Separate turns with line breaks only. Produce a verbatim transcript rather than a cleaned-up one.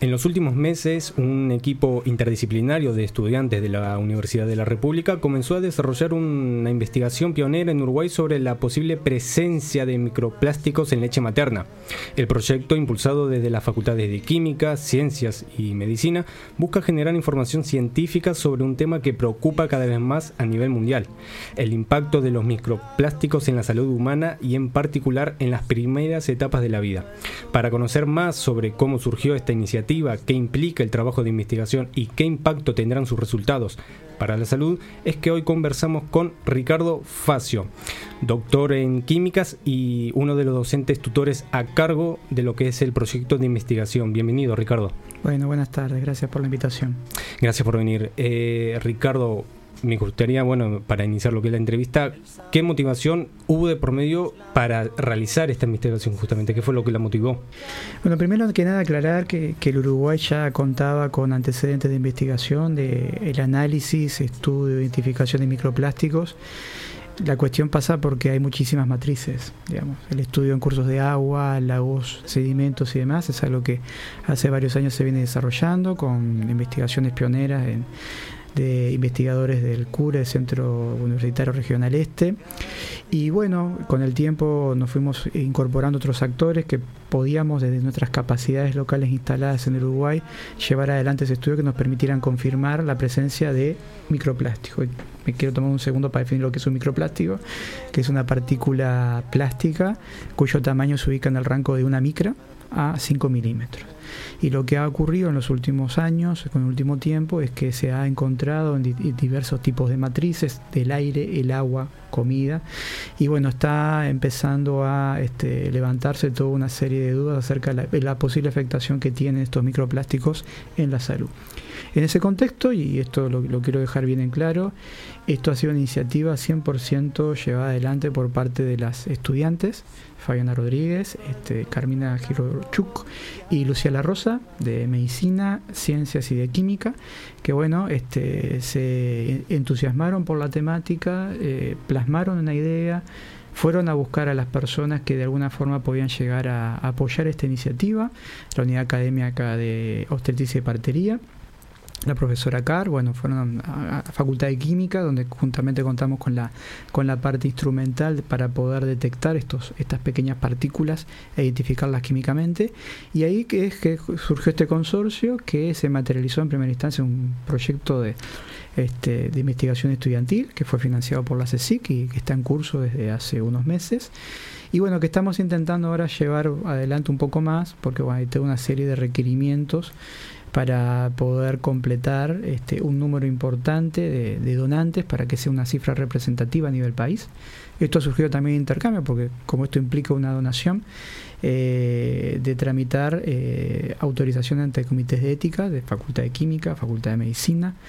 En los últimos meses, un equipo interdisciplinario de estudiantes de la Universidad de la República comenzó a desarrollar una investigación pionera en Uruguay sobre la posible presencia de microplásticos en leche materna. El proyecto, impulsado desde las facultades de Química, Ciencias y Medicina, busca generar información científica sobre un tema que preocupa cada vez más a nivel mundial: el impacto de los microplásticos en la salud humana y en particular en las primeras etapas de la vida. Para conocer más sobre cómo surgió esta iniciativa, qué implica el trabajo de investigación y qué impacto tendrán sus resultados para la salud, es que hoy conversamos con Ricardo Facio, doctor en químicas y uno de los docentes tutores a cargo de lo que es el proyecto de investigación. Bienvenido, Ricardo.
Bueno, buenas tardes, gracias por la invitación.
Gracias por venir. Eh, Ricardo, me gustaría, bueno, para iniciar lo que es la entrevista, ¿qué motivación hubo de por medio para realizar esta investigación justamente? ¿Qué fue lo que la motivó?
Bueno, primero que nada aclarar que, que el Uruguay ya contaba con antecedentes de investigación, de el análisis, estudio, identificación de microplásticos. La cuestión pasa porque hay muchísimas matrices, digamos. El estudio en cursos de agua, lagos, sedimentos y demás es algo que hace varios años se viene desarrollando con investigaciones pioneras en de investigadores del CURE, el Centro Universitario Regional Este, y bueno, con el tiempo nos fuimos incorporando otros actores que podíamos, desde nuestras capacidades locales instaladas en el Uruguay, llevar adelante ese estudio que nos permitieran confirmar la presencia de microplástico. Me quiero tomar un segundo para definir lo que es un microplástico, que es una partícula plástica cuyo tamaño se ubica en el rango de una micra a cinco milímetros. Y lo que ha ocurrido en los últimos años, con el último tiempo, es que se ha encontrado en di- diversos tipos de matrices del aire, el agua, comida, y bueno, está empezando a este, levantarse toda una serie de dudas acerca de la, de la posible afectación que tienen estos microplásticos en la salud. En ese contexto, y esto lo, lo quiero dejar bien en claro, esto ha sido una iniciativa cien por ciento llevada adelante por parte de las estudiantes, Fabiana Rodríguez, este, Carmina Girochuk y Lucía La Rosa, de Medicina, Ciencias y de Química, que bueno, este, se entusiasmaron por la temática, eh, plasmaron una idea, fueron a buscar a las personas que de alguna forma podían llegar a, a apoyar esta iniciativa, la Unidad Académica de Obstetricia y Partería, la profesora Carr, bueno, fueron a, a Facultad de Química, donde juntamente contamos con la con la parte instrumental para poder detectar estos estas pequeñas partículas e identificarlas químicamente, y ahí que es que surgió este consorcio que se materializó en primera instancia un proyecto de este de investigación estudiantil que fue financiado por la CSIC y que está en curso desde hace unos meses. Y bueno, que estamos intentando ahora llevar adelante un poco más, porque bueno, hay toda una serie de requerimientos para poder completar este, un número importante de, de donantes para que sea una cifra representativa a nivel país. Esto ha surgido también de intercambio, porque como esto implica una donación, eh, de tramitar eh, autorización ante comités de ética de Facultad de Química, Facultad de Medicina,